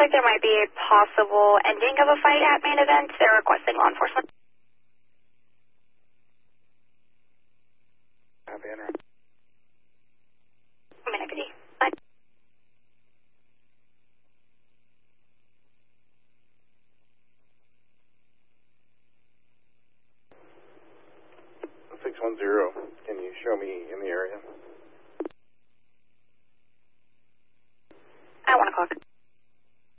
like there might be a possible ending of a fight at main event. They're requesting law enforcement. Banner. Main IPD. Bye. 610, can you show me in the area?